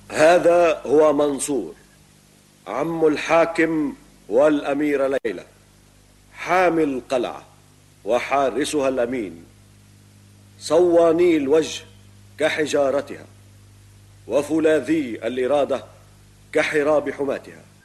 هذا هو منصور، عم الحاكم والأميرة ليلى، حامي القلعة وحارسها الأمين، صواني الوجه كحجارتها، وفولاذي الإرادة كحراب حماتها.